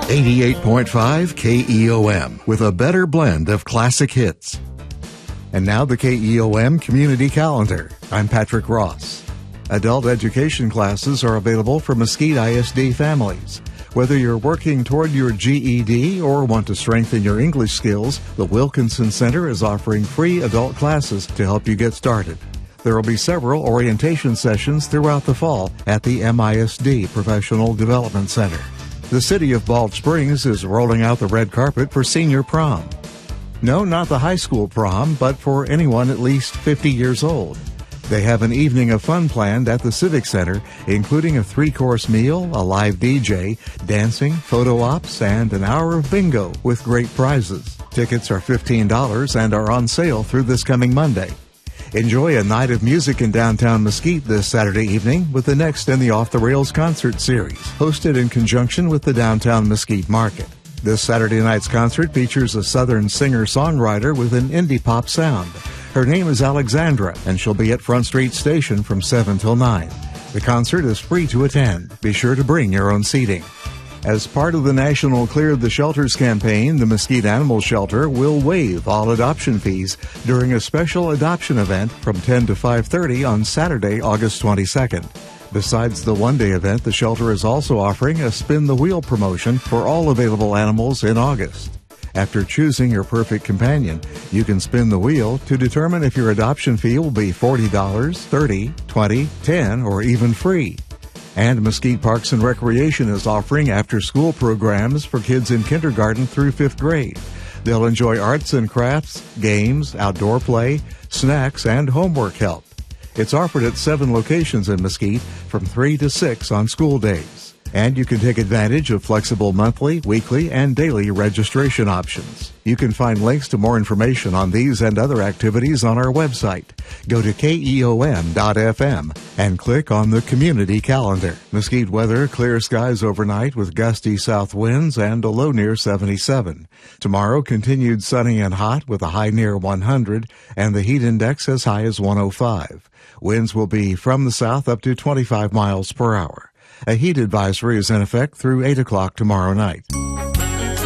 88.5 KEOM with a better blend of classic hits. And now the KEOM Community Calendar. I'm Patrick Ross. Adult education classes are available for Mesquite ISD families. Whether you're working toward your GED or want to strengthen your English skills, the Wilkinson Center is offering free adult classes to help you get started. There will be several orientation sessions throughout the fall at the MISD Professional Development Center. The city of Balch Springs is rolling out the red carpet for senior prom. No, not the high school prom, but for anyone at least 50 years old. They have an evening of fun planned at the Civic Center, including a 3-course meal, a live DJ, dancing, photo ops, and an hour of bingo with great prizes. Tickets are $15 and are on sale through this coming Monday. Enjoy a night of music in downtown Mesquite this Saturday evening with the next in the Off the Rails concert series, hosted in conjunction with the Downtown Mesquite Market. This Saturday night's concert features a Southern singer-songwriter with an indie pop sound. Her name is Alexandra, and she'll be at Front Street Station from 7 till 9. The concert is free to attend. Be sure to bring your own seating. As part of the National Clear the Shelters campaign, the Mesquite Animal Shelter will waive all adoption fees during a special adoption event from 10 to 5:30 on Saturday, August 22nd. Besides the one-day event, the shelter is also offering a Spin the Wheel promotion for all available animals in August. After choosing your perfect companion, you can spin the wheel to determine if your adoption fee will be $40, $30, $20, $10, or even free. And Mesquite Parks and Recreation is offering after-school programs for kids in kindergarten through 5th grade. They'll enjoy arts and crafts, games, outdoor play, snacks, and homework help. It's offered at 7 locations in Mesquite from 3 to 6 on school days. And you can take advantage of flexible monthly, weekly, and daily registration options. You can find links to more information on these and other activities on our website. Go to KEOM.FM and click on the Community Calendar. Mesquite weather, clear skies overnight with gusty south winds and a low near 77. Tomorrow, continued sunny and hot with a high near 100 and the heat index as high as 105. Winds will be from the south up to 25 miles per hour. A heat advisory is in effect through 8 o'clock tomorrow night.